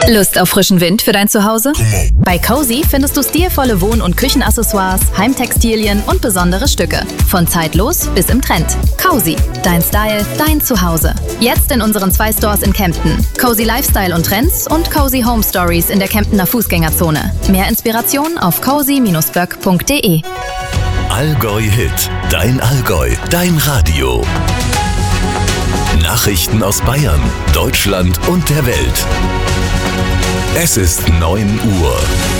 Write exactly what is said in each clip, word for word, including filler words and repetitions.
Lust auf frischen Wind für dein Zuhause? Bei Cozy findest du stilvolle Wohn- und Küchenaccessoires, Heimtextilien und besondere Stücke. Von zeitlos bis im Trend. Cozy, dein Style, dein Zuhause. Jetzt in unseren zwei Stores in Kempten. Cozy Lifestyle und Trends und Cozy Home Stories in der Kemptener Fußgängerzone. Mehr Inspiration auf cozy Bindestrich böck punkt de. Allgäu Hit, dein Allgäu, dein Radio. Nachrichten aus Bayern, Deutschland und der Welt. Es ist neun Uhr.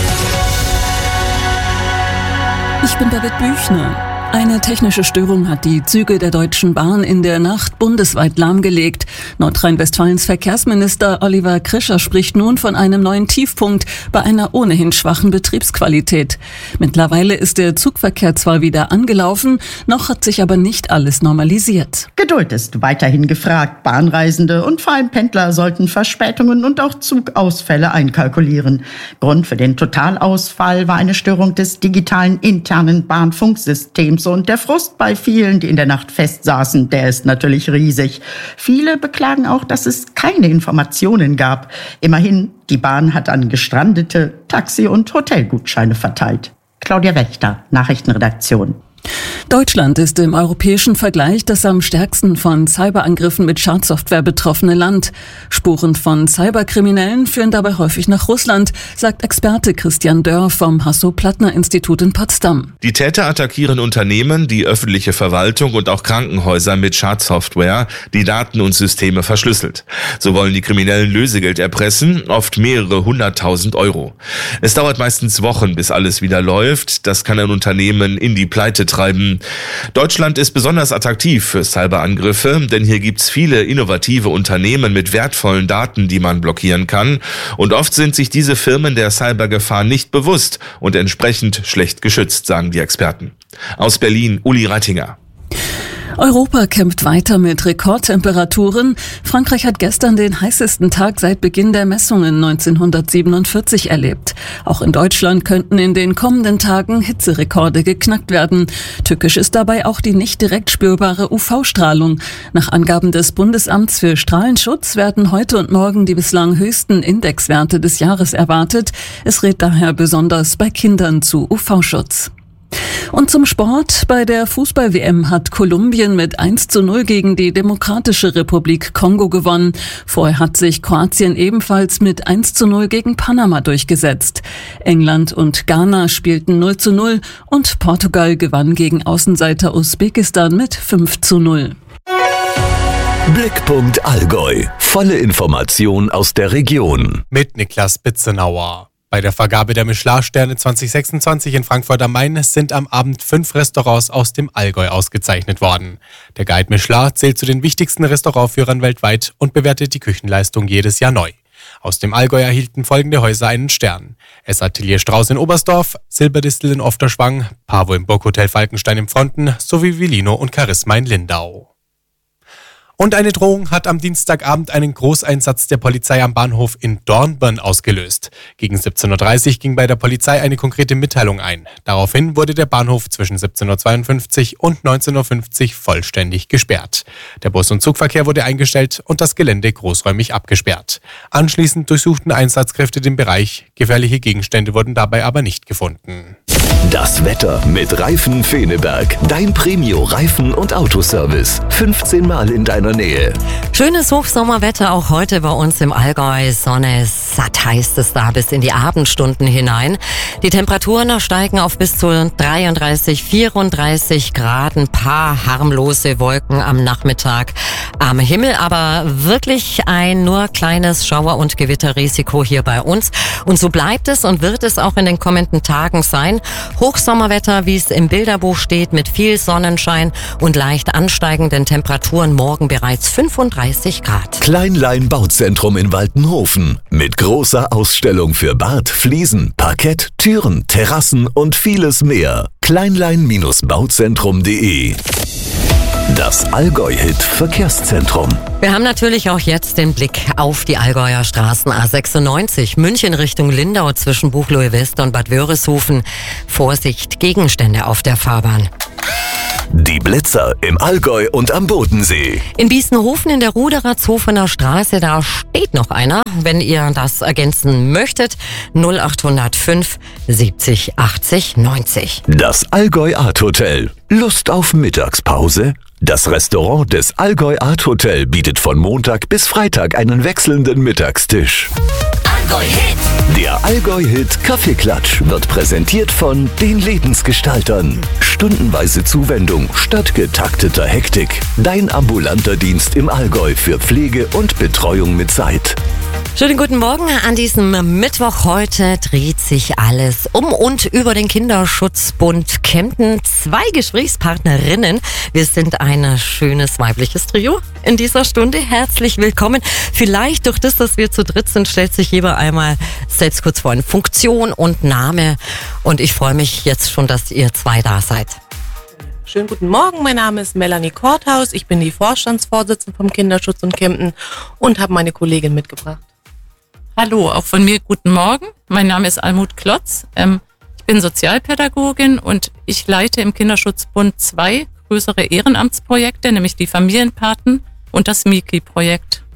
Ich bin Birgit Büchner. Eine technische Störung hat die Züge der Deutschen Bahn in der Nacht bundesweit lahmgelegt. Nordrhein-Westfalens Verkehrsminister Oliver Krischer spricht nun von einem neuen Tiefpunkt bei einer ohnehin schwachen Betriebsqualität. Mittlerweile ist der Zugverkehr zwar wieder angelaufen, noch hat sich aber nicht alles normalisiert. Geduld ist weiterhin gefragt. Bahnreisende und vor allem Pendler sollten Verspätungen und auch Zugausfälle einkalkulieren. Grund für den Totalausfall war eine Störung des digitalen internen Bahnfunksystems. Und der Frust bei vielen, die in der Nacht festsaßen, der ist natürlich riesig. Viele beklagen auch, dass es keine Informationen gab. Immerhin, die Bahn hat an Gestrandete Taxi- und Hotelgutscheine verteilt. Claudia Wächter, Nachrichtenredaktion. Deutschland ist im europäischen Vergleich das am stärksten von Cyberangriffen mit Schadsoftware betroffene Land. Spuren von Cyberkriminellen führen dabei häufig nach Russland, sagt Experte Christian Dörr vom Hasso-Plattner-Institut in Potsdam. Die Täter attackieren Unternehmen, die öffentliche Verwaltung und auch Krankenhäuser mit Schadsoftware, die Daten und Systeme verschlüsselt. So wollen die Kriminellen Lösegeld erpressen, oft mehrere hunderttausend Euro. Es dauert meistens Wochen, bis alles wieder läuft. Das kann ein Unternehmen in die Pleite treiben. Deutschland ist besonders attraktiv für Cyberangriffe, denn hier gibt's viele innovative Unternehmen mit wertvollen Daten, die man blockieren kann. Und oft sind sich diese Firmen der Cybergefahr nicht bewusst und entsprechend schlecht geschützt, sagen die Experten. Aus Berlin, Uli Reitinger. Europa kämpft weiter mit Rekordtemperaturen. Frankreich hat gestern den heißesten Tag seit Beginn der Messungen neunzehnhundertsiebenundvierzig erlebt. Auch in Deutschland könnten in den kommenden Tagen Hitzerekorde geknackt werden. Tückisch ist dabei auch die nicht direkt spürbare U V-Strahlung. Nach Angaben des Bundesamts für Strahlenschutz werden heute und morgen die bislang höchsten Indexwerte des Jahres erwartet. Es rät daher besonders bei Kindern zu U V-Schutz. Und zum Sport. Bei der Fußball-W M hat Kolumbien mit eins zu null gegen die Demokratische Republik Kongo gewonnen. Vorher hat sich Kroatien ebenfalls mit eins zu null gegen Panama durchgesetzt. England und Ghana spielten null zu null und Portugal gewann gegen Außenseiter Usbekistan mit fünf zu null. Blickpunkt Allgäu. Volle Information aus der Region. Mit Niklas Bitzenauer. Bei der Vergabe der Michelin-Sterne zwanzig sechsundzwanzig in Frankfurt am Main sind am Abend fünf Restaurants aus dem Allgäu ausgezeichnet worden. Der Guide Michelin zählt zu den wichtigsten Restaurantführern weltweit und bewertet die Küchenleistung jedes Jahr neu. Aus dem Allgäu erhielten folgende Häuser einen Stern: Essatelier Strauß in Oberstdorf, Silberdistel in Ofterschwang, Pavo im Burghotel Falkenstein im Fronten sowie Villino und Charisma in Lindau. Und eine Drohung hat am Dienstagabend einen Großeinsatz der Polizei am Bahnhof in Dornbirn ausgelöst. Gegen siebzehn Uhr dreißig ging bei der Polizei eine konkrete Mitteilung ein. Daraufhin wurde der Bahnhof zwischen siebzehn Uhr zweiundfünfzig und neunzehn Uhr fünfzig vollständig gesperrt. Der Bus- und Zugverkehr wurde eingestellt und das Gelände großräumig abgesperrt. Anschließend durchsuchten Einsatzkräfte den Bereich. Gefährliche Gegenstände wurden dabei aber nicht gefunden. Das Wetter mit Reifen Feneberg. Dein Premio-Reifen- und Autoservice. fünfzehn Mal in deiner Nähe. Schönes Hochsommerwetter auch heute bei uns im Allgäu. Sonne, satt heißt es da bis in die Abendstunden hinein. Die Temperaturen steigen auf bis zu dreiunddreißig, vierunddreißig Grad. Ein paar harmlose Wolken am Nachmittag am Himmel. Aber wirklich ein nur kleines Schauer- und Gewitterrisiko hier bei uns. Und so bleibt es und wird es auch in den kommenden Tagen sein. Hochsommerwetter, wie es im Bilderbuch steht, mit viel Sonnenschein und leicht ansteigenden Temperaturen, morgen bereits fünfunddreißig Grad. Kleinlein Bauzentrum in Waltenhofen mit großer Ausstellung für Bad, Fliesen, Parkett, Türen, Terrassen und vieles mehr. kleinlein Bauzentrum punkt de. Das Allgäu-Hit Verkehrszentrum. Wir haben natürlich auch jetzt den Blick auf die Allgäuer Straßen. A sechsundneunzig, München Richtung Lindau zwischen Buchloe West und Bad Wörishofen. Vorsicht, Gegenstände auf der Fahrbahn. Die Blitzer im Allgäu und am Bodensee. In Biesenhofen in der Ruderer-Zofener Straße, da steht noch einer. Wenn ihr das ergänzen möchtet, null acht null fünf siebzig achtzig neunzig. Das Allgäu Art Hotel. Lust auf Mittagspause? Das Restaurant des Allgäu Art Hotel bietet von Montag bis Freitag einen wechselnden Mittagstisch. Allgäu-Hit. Der Allgäu-Hit Kaffeeklatsch wird präsentiert von den Lebensgestaltern. Stundenweise Zuwendung statt getakteter Hektik. Dein ambulanter Dienst im Allgäu für Pflege und Betreuung mit Zeit. Schönen guten Morgen an diesem Mittwoch. Heute dreht sich alles um und über den Kinderschutzbund Kempten. Zwei Gesprächspartnerinnen. Wir sind ein schönes weibliches Trio in dieser Stunde. Herzlich willkommen. Vielleicht durch das, dass wir zu dritt sind, stellt sich jeder einmal selbst kurz vor in Funktion und Name. Und ich freue mich jetzt schon, dass ihr zwei da seid. Schönen guten Morgen, mein Name ist Melanie Korthaus. Ich bin die Vorstandsvorsitzende vom Kinderschutz in Kempten und habe meine Kollegin mitgebracht. Hallo, auch von mir guten Morgen. Mein Name ist Almut Klotz. Ähm, ich bin Sozialpädagogin und ich leite im Kinderschutzbund zwei größere Ehrenamtsprojekte, nämlich die Familienpaten und das Miki-Projekt.